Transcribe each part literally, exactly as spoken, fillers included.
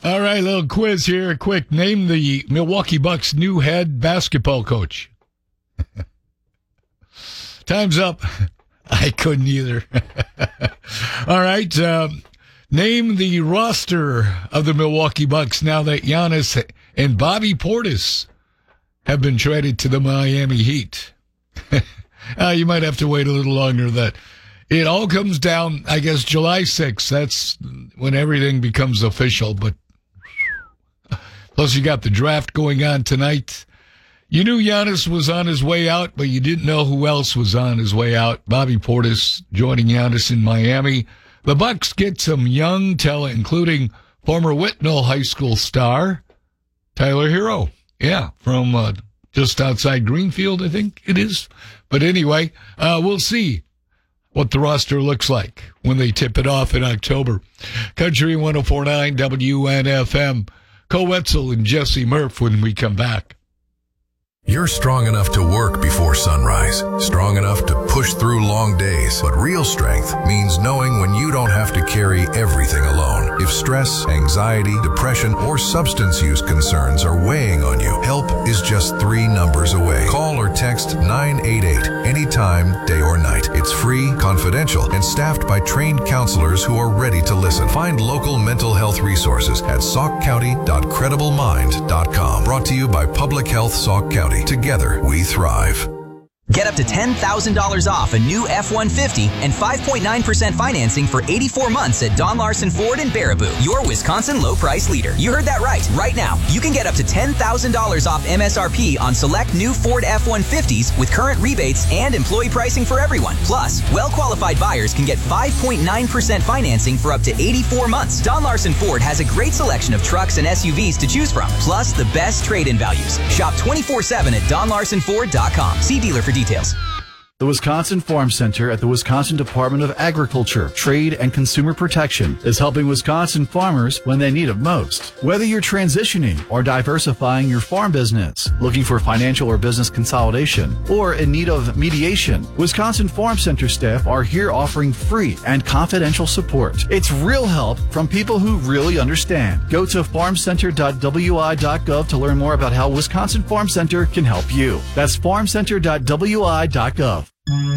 All right, little quiz here. Quick, name the Milwaukee Bucks' new head basketball coach. Time's up. I couldn't either. All right, uh, name the roster of the Milwaukee Bucks now that Giannis and Bobby Portis have been traded to the Miami Heat. uh, you might have to wait a little longer than that. It all comes down, I guess, July sixth. That's when everything becomes official, but plus, you got the draft going on tonight. You knew Giannis was on his way out, but you didn't know who else was on his way out. Bobby Portis joining Giannis in Miami. The Bucks get some young talent, including former Whitnall High School star Tyler Hero. Yeah, from uh, just outside Greenfield, I think it is. But anyway, uh, we'll see what the roster looks like when they tip it off in October. Country one oh four point nine W N F M. Cole Wetzel and Jesse Murph when we come back. You're strong enough to work before sunrise, strong enough to push through long days. But real strength means knowing when you don't have to carry everything alone. If stress, anxiety, depression, or substance use concerns are weighing on you, help is just three numbers away. Call or text nine eight eight anytime, day or night. It's free, confidential, and staffed by trained counselors who are ready to listen. Find local mental health resources at sauk county dot credible mind dot com. Brought to you by Public Health Sauk County. Together, we thrive. Get up to ten thousand dollars off a new F one fifty and five point nine percent financing for eighty-four months at Don Larson Ford in Baraboo, your Wisconsin low-price leader. You heard that right. Right now, you can get up to ten thousand dollars off M S R P on select new Ford F one fifties with current rebates and employee pricing for everyone. Plus, well-qualified buyers can get five point nine percent financing for up to eighty-four months. Don Larson Ford has a great selection of trucks and S U Vs to choose from, plus the best trade-in values. Shop twenty-four seven at don larson ford dot com. See dealer for details. The Wisconsin Farm Center at the Wisconsin Department of Agriculture, Trade, and Consumer Protection is helping Wisconsin farmers when they need it most. Whether you're transitioning or diversifying your farm business, looking for financial or business consolidation, or in need of mediation, Wisconsin Farm Center staff are here offering free and confidential support. It's real help from people who really understand. Go to farm center dot w i dot gov to learn more about how Wisconsin Farm Center can help you. That's farm center dot w i dot gov.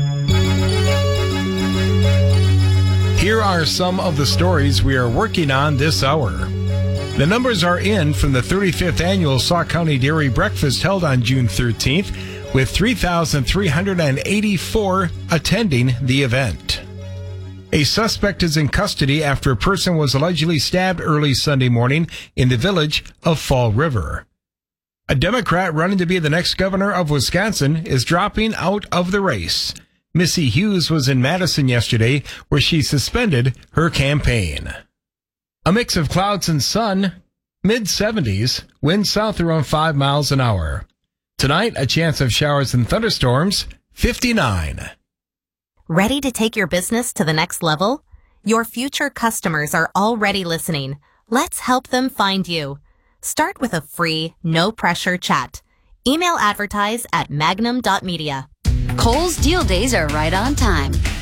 Here are some of the stories we are working on this hour. The numbers are in from the thirty-fifth annual Sauk County Dairy Breakfast held on June thirteenth, with three thousand three hundred eighty-four attending the event. A suspect is in custody after a person was allegedly stabbed early Sunday morning in the village of Fall River. A Democrat running to be the next governor of Wisconsin is dropping out of the race. Missy Hughes was in Madison yesterday, where she suspended her campaign. A mix of clouds and sun, mid seventies, wind south around five miles an hour. Tonight, a chance of showers and thunderstorms, fifty-nine. Ready to take your business to the next level? Your future customers are already listening. Let's help them find you. Start with a free, no-pressure chat. Email advertise at magnum dot media. Kohl's Deal Days are right on time.